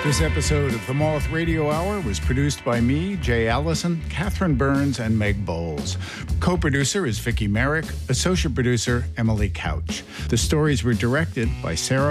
This episode of the Moth Radio Hour was produced by me, Jay Allison, Catherine Burns, and Meg Bowles. Co-producer is Vicki Merrick, associate producer Emily Couch. The stories were directed by Sarah